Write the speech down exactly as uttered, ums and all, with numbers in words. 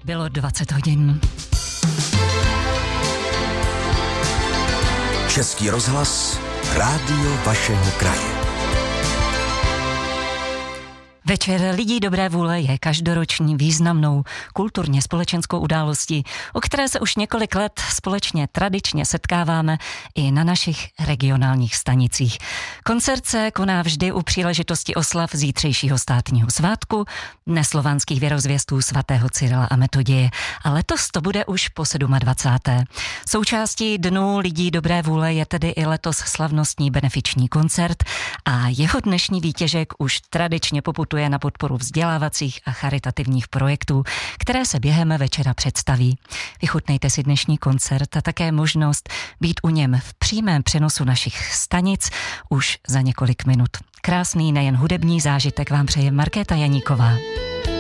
Bylo dvacet hodin. Český rozhlas, rádio vašeho kraje. Večer lidí dobré vůle je každoroční významnou kulturně společenskou událostí, o které se už několik let společně tradičně setkáváme i na našich regionálních stanicích. Koncert se koná vždy u příležitosti oslav zítřejšího státního svátku, Dne slovanských věrozvěstů svatého Cyrila a Metoděje, a letos to bude už po dvacáté sedmé Součástí Dnů lidí dobré vůle je tedy i letos slavnostní benefiční koncert a jeho dnešní výtěžek už tradičně poputuje na podporu vzdělávacích a charitativních projektů, které se během večera představí. Vychutnejte si dnešní koncert a také možnost být u něm v přímém přenosu našich stanic už za několik minut. Krásný nejen hudební zážitek vám přeje Markéta Janíková.